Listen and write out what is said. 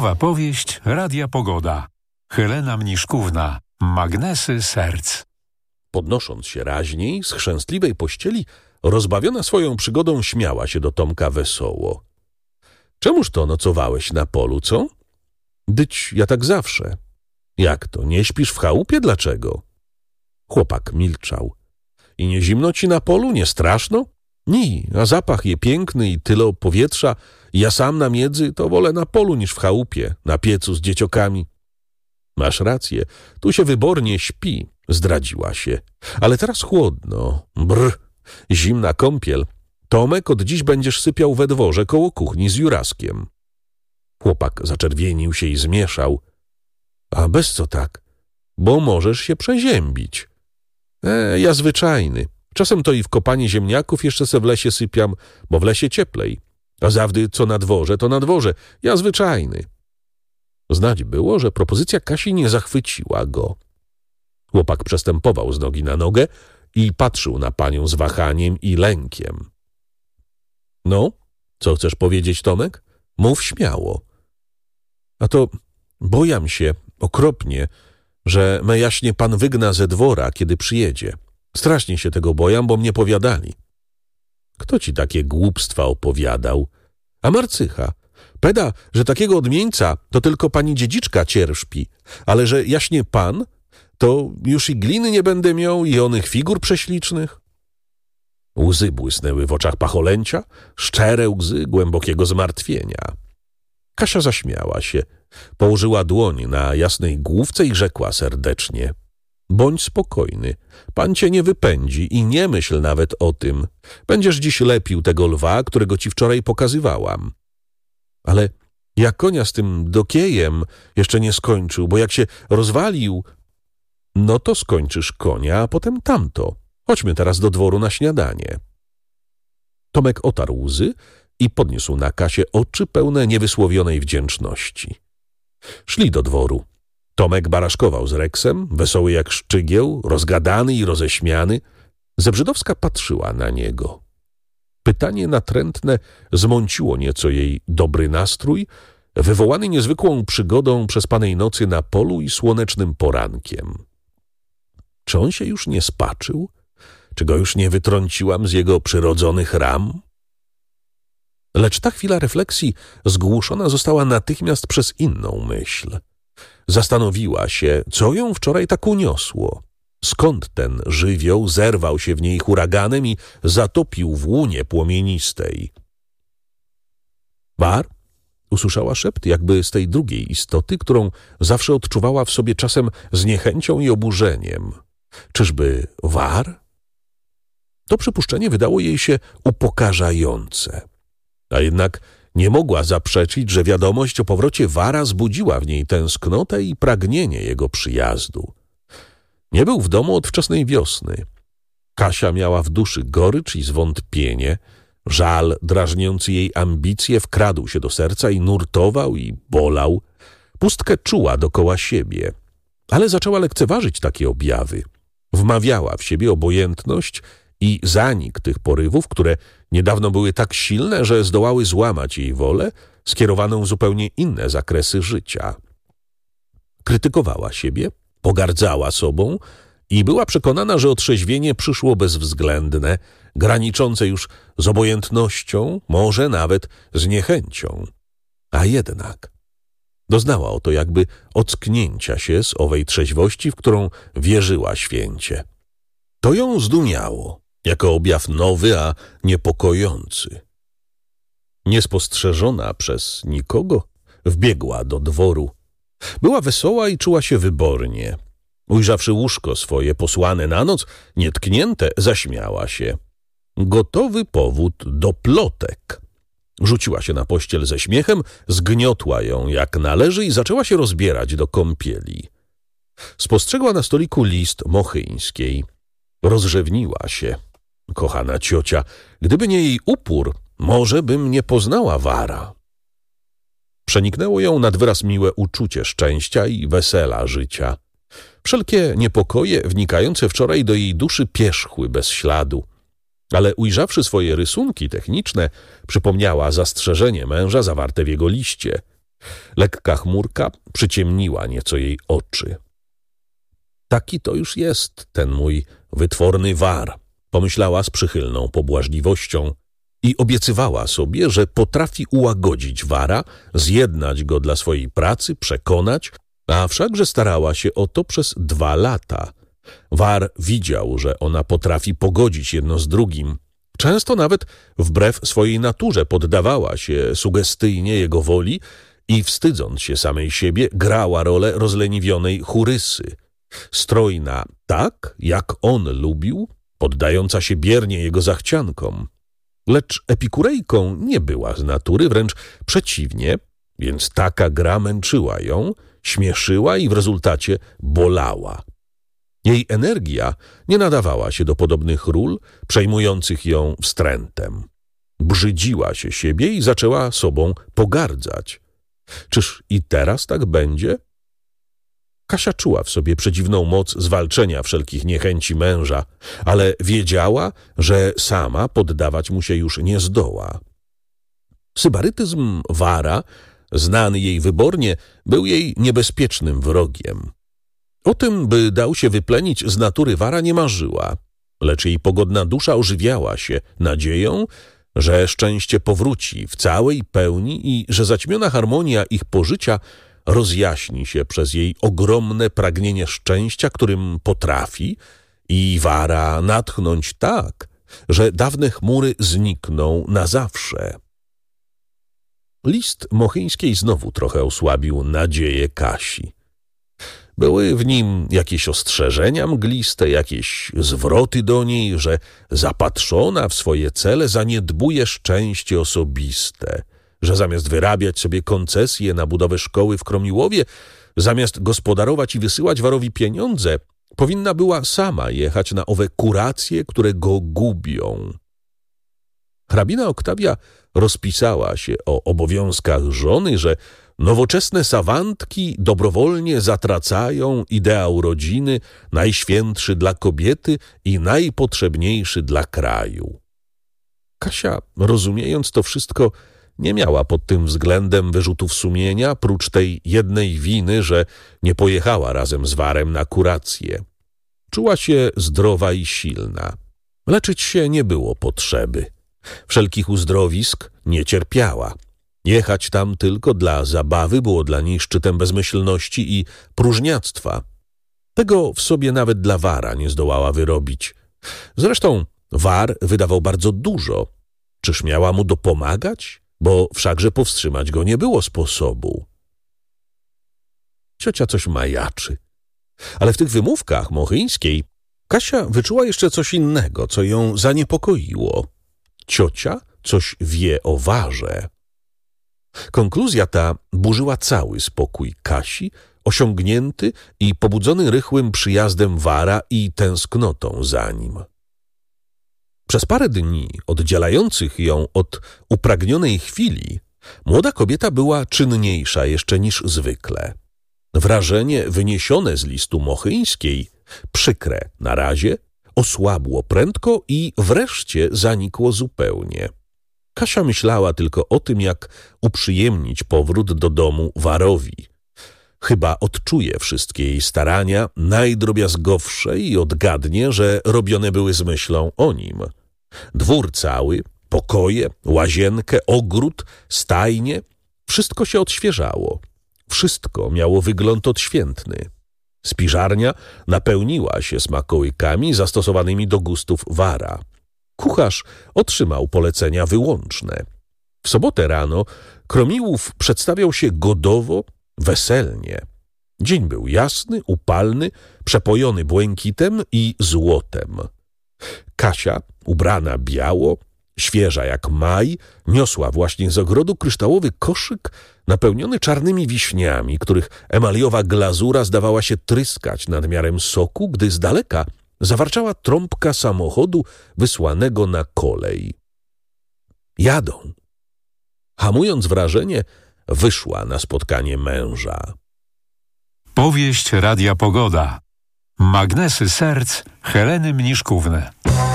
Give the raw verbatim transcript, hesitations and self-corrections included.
Nowa powieść Radia Pogoda. Helena Mniszkówna. Magnesy serc. Podnosząc się raźniej z chrzęstliwej pościeli, rozbawiona swoją przygodą śmiała się do Tomka wesoło. Czemuż to nocowałeś na polu, co? Dyć ja tak zawsze. Jak to, nie śpisz w chałupie? Dlaczego? Chłopak milczał. I nie zimno ci na polu? Nie straszno? Ni, a zapach je piękny i tyle powietrza. Ja sam na miedzy to wolę na polu niż w chałupie, na piecu z dzieciokami. Masz rację, tu się wybornie śpi, zdradziła się. Ale teraz chłodno, brr, zimna kąpiel. Tomek, od dziś będziesz sypiał we dworze koło kuchni z Juraskiem. Chłopak zaczerwienił się i zmieszał. A bez co tak? Bo możesz się przeziębić. E, ja zwyczajny. Czasem to i w kopanie ziemniaków jeszcze se w lesie sypiam, bo w lesie cieplej. A zawdy co na dworze, to na dworze. Ja zwyczajny. Znać było, że propozycja Kasi nie zachwyciła go. Chłopak przestępował z nogi na nogę i patrzył na panią z wahaniem i lękiem. No, co chcesz powiedzieć, Tomek? Mów śmiało. A to bojam się okropnie, że me jaśnie pan wygna ze dwora, kiedy przyjedzie. Strasznie się tego bojam, bo mnie powiadali. Kto ci takie głupstwa opowiadał? A Marcycha. Peda, że takiego odmieńca to tylko pani dziedziczka cierpi, ale że jaśnie pan, to już i gliny nie będę miał i onych figur prześlicznych. Łzy błysnęły w oczach pacholęcia, szczere łzy głębokiego zmartwienia. Kasia zaśmiała się, położyła dłoń na jasnej główce i rzekła serdecznie: bądź spokojny, pan cię nie wypędzi i nie myśl nawet o tym. Będziesz dziś lepił tego lwa, którego ci wczoraj pokazywałam. Ale jak konia z tym dokiejem jeszcze nie skończył, bo jak się rozwalił, no to skończysz konia, a potem tamto. Chodźmy teraz do dworu na śniadanie. Tomek otarł łzy i podniósł na Kasię oczy pełne niewysłowionej wdzięczności. Szli do dworu. Tomek baraszkował z Reksem, wesoły jak szczygieł, rozgadany i roześmiany. Zebrzydowska patrzyła na niego. Pytanie natrętne zmąciło nieco jej dobry nastrój, wywołany niezwykłą przygodą przespanej nocy na polu i słonecznym porankiem. Czy on się już nie spaczył? Czy go już nie wytrąciłam z jego przyrodzonych ram? Lecz ta chwila refleksji zgłuszona została natychmiast przez inną myśl. Zastanowiła się, co ją wczoraj tak uniosło. Skąd ten żywioł zerwał się w niej huraganem i zatopił w łunie płomienistej? War? Usłyszała szept, jakby z tej drugiej istoty, którą zawsze odczuwała w sobie czasem z niechęcią i oburzeniem. Czyżby war? To przypuszczenie wydało jej się upokarzające. A jednak nie mogła zaprzeczyć, że wiadomość o powrocie Wara zbudziła w niej tęsknotę i pragnienie jego przyjazdu. Nie był w domu od wczesnej wiosny. Kasia miała w duszy gorycz i zwątpienie. Żal drażniący jej ambicje wkradł się do serca i nurtował i bolał. Pustkę czuła dokoła siebie, ale zaczęła lekceważyć takie objawy. Wmawiała w siebie obojętność i zanik tych porywów, które niedawno były tak silne, że zdołały złamać jej wolę, skierowaną w zupełnie inne zakresy życia. Krytykowała siebie, pogardzała sobą i była przekonana, że otrzeźwienie przyszło bezwzględne, graniczące już z obojętnością, może nawet z niechęcią. A jednak doznała oto jakby ocknięcia się z owej trzeźwości, w którą wierzyła święcie. To ją zdumiało, jako objaw nowy, a niepokojący. Niespostrzeżona przez nikogo, wbiegła do dworu. Była wesoła i czuła się wybornie. Ujrzawszy łóżko swoje posłane na noc, nietknięte, zaśmiała się. Gotowy powód do plotek. Rzuciła się na pościel ze śmiechem, zgniotła ją jak należy i zaczęła się rozbierać do kąpieli. Spostrzegła na stoliku list Mochyńskiej. Rozrzewniła się. Kochana ciocia, gdyby nie jej upór, może bym nie poznała Wara. Przeniknęło ją nad wyraz miłe uczucie szczęścia i wesela życia. Wszelkie niepokoje wnikające wczoraj do jej duszy pierzchły bez śladu. Ale ujrzawszy swoje rysunki techniczne, przypomniała zastrzeżenie męża zawarte w jego liście. Lekka chmurka przyciemniła nieco jej oczy. Taki to już jest ten mój wytworny war, pomyślała z przychylną pobłażliwością i obiecywała sobie, że potrafi ułagodzić wara, zjednać go dla swojej pracy, przekonać, a wszakże starała się o to przez dwa lata. War widział, że ona potrafi pogodzić jedno z drugim. Często nawet wbrew swojej naturze poddawała się sugestyjnie jego woli i wstydząc się samej siebie, grała rolę rozleniwionej churysy. Strojna tak, jak on lubił, poddająca się biernie jego zachciankom. Lecz epikurejką nie była z natury, wręcz przeciwnie, więc taka gra męczyła ją, śmieszyła i w rezultacie bolała. Jej energia nie nadawała się do podobnych ról, przejmujących ją wstrętem. Brzydziła się siebie i zaczęła sobą pogardzać. Czyż i teraz tak będzie? Kasia czuła w sobie przedziwną moc zwalczenia wszelkich niechęci męża, ale wiedziała, że sama poddawać mu się już nie zdoła. Sybarytyzm wara, znany jej wybornie, był jej niebezpiecznym wrogiem. O tym, by dał się wyplenić z natury wara, nie marzyła, lecz jej pogodna dusza ożywiała się nadzieją, że szczęście powróci w całej pełni i że zaćmiona harmonia ich pożycia rozjaśni się przez jej ogromne pragnienie szczęścia, którym potrafi i wara natchnąć tak, że dawne chmury znikną na zawsze. List Mochyńskiej znowu trochę osłabił nadzieję Kasi. Były w nim jakieś ostrzeżenia mgliste, jakieś zwroty do niej, że zapatrzona w swoje cele zaniedbuje szczęście osobiste, że zamiast wyrabiać sobie koncesje na budowę szkoły w Kromiłowie, zamiast gospodarować i wysyłać warowi pieniądze, powinna była sama jechać na owe kuracje, które go gubią. Hrabina Oktawia rozpisała się o obowiązkach żony, że nowoczesne sawantki dobrowolnie zatracają ideał rodziny, najświętszy dla kobiety i najpotrzebniejszy dla kraju. Kasia, rozumiejąc to wszystko, nie miała pod tym względem wyrzutów sumienia, prócz tej jednej winy, że nie pojechała razem z warem na kurację. Czuła się zdrowa i silna. Leczyć się nie było potrzeby. Wszelkich uzdrowisk nie cierpiała. Jechać tam tylko dla zabawy było dla niej szczytem bezmyślności i próżniactwa. Tego w sobie nawet dla wara nie zdołała wyrobić. Zresztą war wydawał bardzo dużo. Czyż miała mu dopomagać? Bo wszakże powstrzymać go nie było sposobu. Ciocia coś majaczy. Ale w tych wymówkach Mochyńskiej Kasia wyczuła jeszcze coś innego, co ją zaniepokoiło. Ciocia coś wie o warze. Konkluzja ta burzyła cały spokój Kasi, osiągnięty i pobudzony rychłym przyjazdem wara i tęsknotą za nim. Przez parę dni oddzielających ją od upragnionej chwili młoda kobieta była czynniejsza jeszcze niż zwykle. Wrażenie wyniesione z listu Mochyńskiej, przykre na razie, osłabło prędko i wreszcie zanikło zupełnie. Kasia myślała tylko o tym, jak uprzyjemnić powrót do domu warowi. Chyba odczuje wszystkie jej starania najdrobiazgowsze i odgadnie, że robione były z myślą o nim. Dwór cały, pokoje, łazienkę, ogród, stajnie, wszystko się odświeżało. Wszystko miało wygląd odświętny. Spiżarnia napełniła się smakołykami zastosowanymi do gustów wara. Kucharz otrzymał polecenia wyłączne. W sobotę rano Kromiłów przedstawiał się godowo, weselnie. Dzień był jasny, upalny, przepojony błękitem i złotem. Kasia, ubrana biało, świeża jak maj, niosła właśnie z ogrodu kryształowy koszyk napełniony czarnymi wiśniami, których emaliowa glazura zdawała się tryskać nadmiarem soku, gdy z daleka zawarczała trąbka samochodu wysłanego na kolej. Jadą. Hamując wrażenie, wyszła na spotkanie męża. Powieść Radia Pogoda. Magnesy serc Heleny Mniszkówny.